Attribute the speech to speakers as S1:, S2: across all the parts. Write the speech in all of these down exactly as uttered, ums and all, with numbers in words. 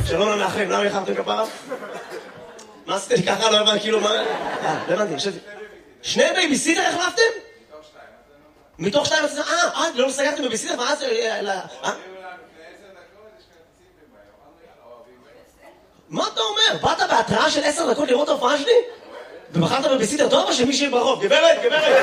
S1: שלום למאחרים, למה יחרתם כפרה? מה עשיתם לי ככה? לא הבנתי, כאילו מה... אה, לא הבנתי, חשבתי. שני בייביסיטר החלפתם? מתוך שתיים. מתוך שתיים? אה, אה, לא סגרתם בייביסיטר? ואז... מה אתה אומר? באת בהתראה של עשר דקות לראות ההופעה שלי? ובחרת בבייביסיטר טוב או שמישהי ברוב? גברת, גברת!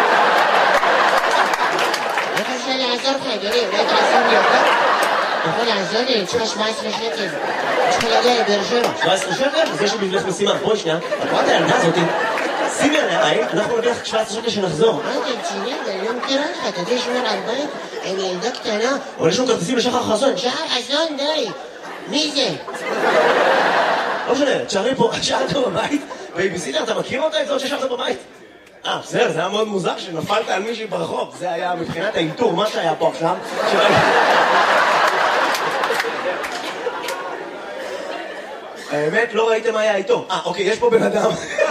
S2: איך אפשר לעזור לך, אדוני? אולי תעזור לי אותה? אתה יכול לעזור לי? אני צריכה שבע עשרה שקל. צריכה להגיע לבאר שבע.
S1: שבע עשרה שקל? אז יש לי בשבילך משימה. בואי שנייה. את רואה את הילדה הזאתי? שימי עליה עין, אנחנו נביא לך שבע עשרה שקל שנחזור.
S2: מה אתה רציני? אני לא מכירה לך. אתה יודע לשמור על בית? אני ילדה קטנה.
S1: אבל יש לנו כרטיסים לשחר חסון.
S2: שחר חסון, די. מי זה?
S1: לא משנה, תשארי פה, תשארת בבית. בייביסיטר, אתה מכיר אותה? את זאת ששארת בבית? אה, בסדר, זה היה מאוד מוזר שנפלת על מישהי ברחוב. זה היה מבחינת האינטור, מה שהיה פה עכשיו. האמת, לא ראיתם מה היה איתו. אה, אוקיי, יש פה בן אדם.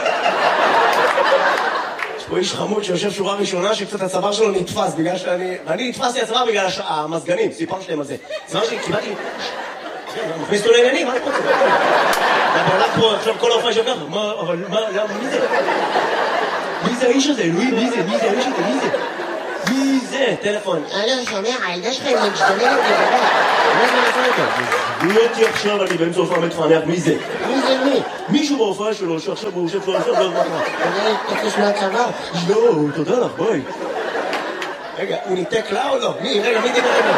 S1: יש פה איש חמוד שיושב שורה ראשונה שקצת הצוואר שלו נתפס בגלל שאני... ואני נתפסתי הצוואר בגלל המזגנים, סיפרתי להם על זה. הצוואר שלי, קיבלתי... מכניס אותו לעניינים, מה אני רוצה? אתה הולך פה עכשיו כל ההופעה שלך, מה, אבל מה, למה, מי זה? מי זה האיש הזה? אלוהים, מי זה? מי זה האיש הזה? מי זה? מי זה? טלפון.
S2: אלו, שומע, הילדה שלך היא משתוללת לבדה. מה זה לעשות אותו?
S1: מי אותי עכשיו, אני באמצע הופעה מתפענח, מי זה?
S2: מי זה מי?
S1: מישהו בהופעה שלו, שעכשיו הוא יושב שלו, עכשיו לא זמן מה.
S2: אתה תקוש מהצוואר?
S1: לא, תודה לך, ביי. רגע, הוא ניתק לה או לא? מי? רגע, מי דיבר רגע?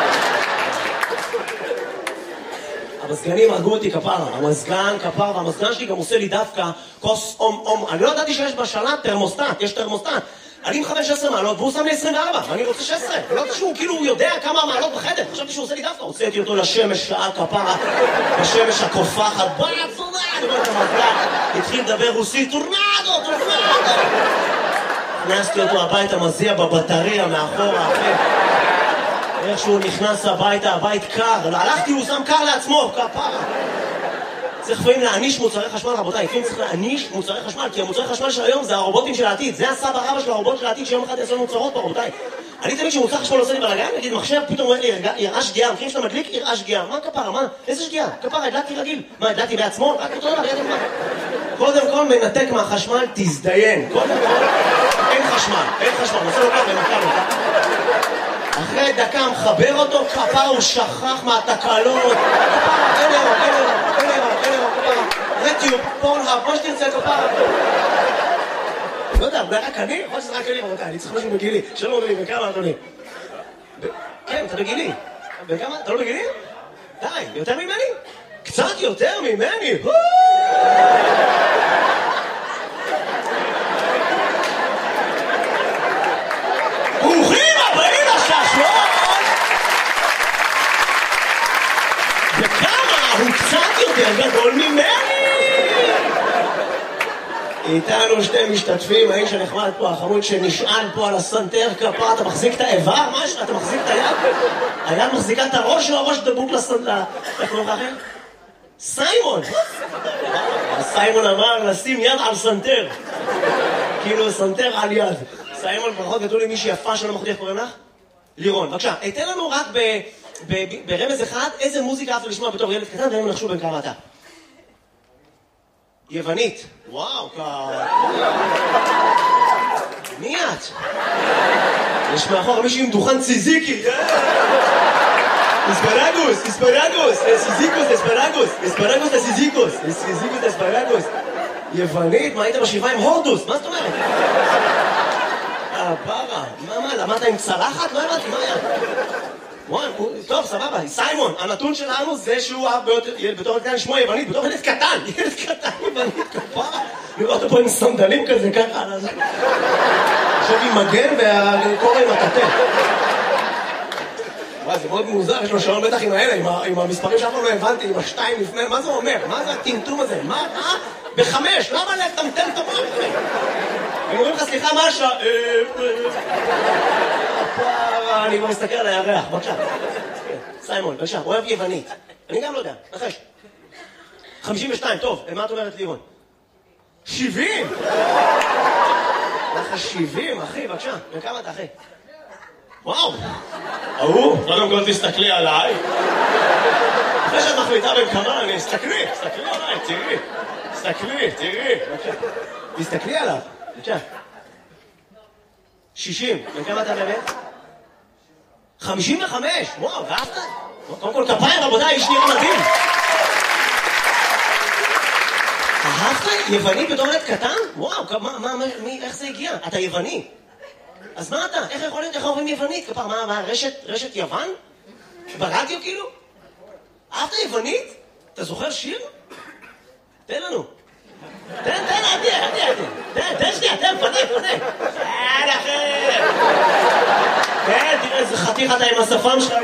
S1: המזגנים הרגו אותי כפרה, המזגן כפרה, והמזגן שלי גם עושה לי דווקא כוס אום אום. אני לא ידעתי שיש בשלט תרמוסטט, יש תרמוסטט. אני מחמש עשר שש מעלות והוא שם לי עשרים וארבע, ואני רוצה שש עשרה. לא יודעת שהוא כאילו יודע כמה מעלות בחדר, חשבתי שהוא עושה לי דווקא. הוצאתי אותו לשמש שעה כפרה, בשמש הקופחת, בואי עצונה, אני רואה את המזגן, התחיל לדבר רוסית, טורנדו, טורנדו. הכנסתי אותו הביתה, מזיע בבטריה מאחורה, אחרי. איך שהוא נכנס הביתה, הבית קר, הלכתי, הוא שם קר לעצמו, כפרה. צריך לפעמים להעניש מוצרי חשמל, רבותיי, לפעמים צריך להעניש מוצרי חשמל, כי המוצרי חשמל של היום זה הרובוטים של העתיד, זה הסבא רבא של הרובוט של העתיד שיום אחד יעשו מוצרות פה, רבותיי. אני תמיד שמוצר חשמל עושה לי בלגן, נגיד מחשב, פתאום אומר לי, יראה שגיאה, מכירים שאתה מדליק, יראה שגיאה, מה כפרה, מה? איזה שגיאה? כפרה, הדלקתי רגיל. מה, הדלקתי בעצמו? רק אותו דבר, ידע מה? קודם כל מנתק מהחשמל, תזדיין. קודם כל, אין חשמל, אין חשמל, נעשה לו ככה, נתקע לו. אחרי דקה מחבר אותו, כפרה, הוא שכח מהתקלות. כפרה, אין אירו, אין אירו, אין אירו, אין אירו, כפרה. רטיוב, פורנהאב, מה שתרצה, כפרה. לא יודע, זה רק אני? יכול שזה רק אני, רבותיי, אני צריך משהו בגילי. שלום, אדוני, בכמה, אדוני? כן, אתה בגילי. בכמה? אתה לא בגילי? די, יותר ממני? קצת יותר ממני? ברוכים הבאים לשעשועון! וכמה הוא קצת יותר גדול ממני! איתנו שתי משתתפים, האיש הנחמד פה, החמוד שנשען פה על הסנטר כפה, אתה מחזיק את האיבר? מה יש לך? אתה מחזיק את היד? היד מחזיקה את הראש או הראש דבוק לסנטר? איך קוראים לכם? סיימון! סיימון אמר לשים יד על סנטר. כאילו סנטר על יד. סיימון, ברכות גדול עם מישהי יפה שלא מחודי, איך קוראים לך? לירון, בבקשה, תן לנו רק ברמז אחד איזה מוזיקה אהבת לשמוע בתור ילד קטן, והם נחשו בין כמה אתה. יוונית. וואו, כ... מי את? יש מאחור מישהו עם דוכן ציזיקי. אספרגוס, אספרגוס, סיזיקוס, אספרגוס, אספרגוס לסיזיקוס, סיזיקוס לאספרגוס. יוונית? מה היית בשבעה עם הורדוס? מה זאת אומרת? אה, פרה. מה, מה, למדת עם צלחת? לא הבנתי, מה היה? וואי, טוב, סבבה, סיימון, הנתון שלנו זה שהוא אהב בתור ילד קטן לשמוע יוונית, בתור ילד קטן, ילד קטן יוונית, כפרה. לראות אותו עם סנדלים כזה, ככה, עכשיו עם מגן והקורא עם הטטה. וואי, זה מאוד מוזר, יש לו שעון בטח עם האלה, עם המספרים שאף פעם לא הבנתי, עם השתיים לפני, מה זה אומר? מה זה הטמטום הזה? מה? אה? בחמש, למה לטמטם את המוח? הם אומרים לך, סליחה, מה השעה? פרה, אני כבר מסתכל על הירח, בבקשה. סיימון, בבקשה, אוהב יוונית. אני גם לא יודע, נחש. חמישים ושתיים, טוב, מה את אומרת לירון? שבעים! לך שבעים, אחי, בבקשה. וכמה אתה, אחי? וואו! ההוא, קודם כל תסתכלי עליי. אחרי שאת מחליטה בין כמה, אני... תסתכלי, תסתכלי עליי, תראי. תסתכלי, תראי. תסתכלי עליו. בבקשה. שישים. בין כמה אתה באמת? חמישים וחמש. וואו, ואהבת? קודם כל כפיים, רבותיי, איש נראה מדהים. אהבת? יווני בתור ילד קטן? וואו, מה, מה, מי, איך זה הגיע? אתה יווני. אז מה אתה? איך יכול להיות? איך אומרים יוונית? כפר, מה, מה, רשת, רשת יוון? ברדיו כאילו? אהבת יוונית? אתה זוכר שיר? תן לנו. תן, תן, עדי, עדי, עדי. תן, תן שנייה, תן, פנה, פנה. תן, אחר. תן, תראה איזה חתיך אתה עם השפם שלך.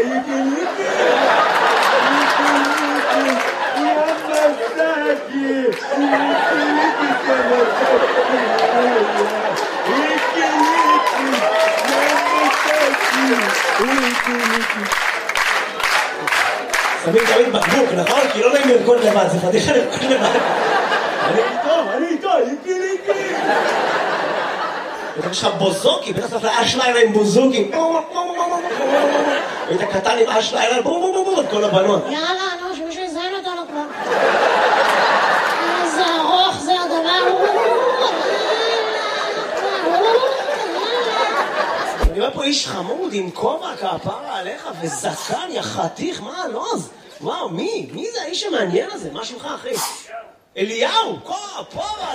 S1: שמים תמיד בקבוק, נכון? כי לא נעים לרקוד לבד, זה פתיחה לרקוד לבד. אני איתו, אני איתו, איתי, איתי. יש לך בוזוקי, בטח צריך לאש לילה עם בוזוקי. היית קטן עם אש לילה, בום בום בום בום, כל הבנות.
S2: יאללה, נו, שמישהו יזיין אותנו כבר. איזה ארוך זה הדבר.
S1: אני רואה פה איש חמוד עם כובע כפרה עליך וזקן יחתיך, מה הלוז? וואו, מי? מי זה האיש המעניין הזה? מה שמך אחי? אליהו, כפרה